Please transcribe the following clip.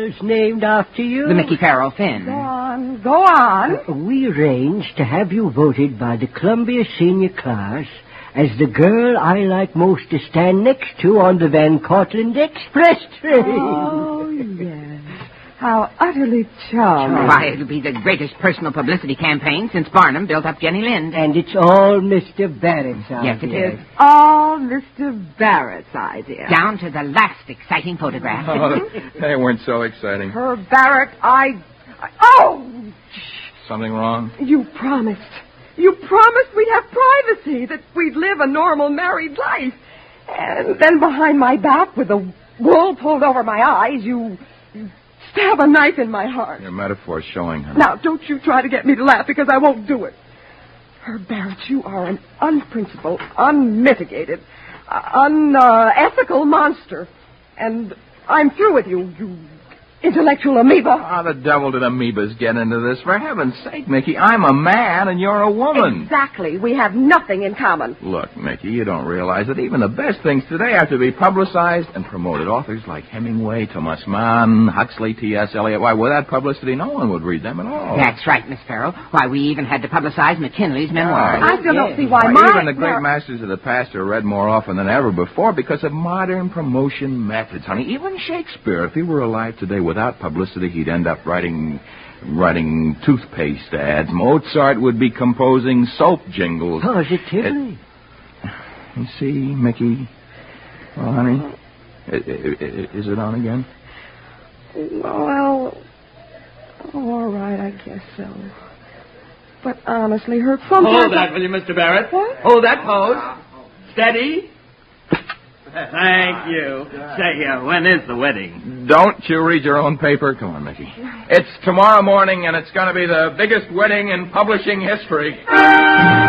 was named after you? The Mickey Farrell Finn. Go on. We arranged to have you voted by the Columbia Senior Class as the girl I like most to stand next to on the Van Cortlandt Express train. Oh, yes. How utterly charming. Why, it'll be the greatest personal publicity campaign since Barnum built up Jenny Lind. And it's all Mr. Barrett's idea. Yes, it is. All Mr. Barrett's idea. Down to the last exciting photograph. Oh, they weren't so exciting. Herb Barrett, Oh! Something wrong? You promised. You promised we'd have privacy, that we'd live a normal married life. And then behind my back, with the wool pulled over my eyes, you stab a knife in my heart. Your metaphor's showing, honey. Now, don't you try to get me to laugh, because I won't do it. Herb Barrett, you are an unprincipled, unmitigated, unethical monster. And I'm through with you, you intellectual amoeba. How the devil did amoebas get into this? For heaven's sake, Mickey, I'm a man and you're a woman. Exactly. We have nothing in common. Look, Mickey, you don't realize that even the best things today have to be publicized and promoted. Authors like Hemingway, Thomas Mann, Huxley, T.S. Eliot. Why, without publicity, no one would read them at all. That's right, Miss Farrell. Why, we even had to publicize McKinley's memoirs. I still don't see why even the great masters of the past are read more often than ever before because of modern promotion methods, honey. Even Shakespeare, if he were alive today without publicity, he'd end up writing toothpaste ads. Mozart would be composing soap jingles. Positively. You see, Mickey? Well, honey, is it on again? Well, all right, I guess so. But honestly, Herb, sometimes... Hold that, will you, Mr. Barrett? What? Hold that pose. Steady. Thank you. Say, when is the wedding? Don't you read your own paper? Come on, Mickey. It's tomorrow morning, and it's going to be the biggest wedding in publishing history.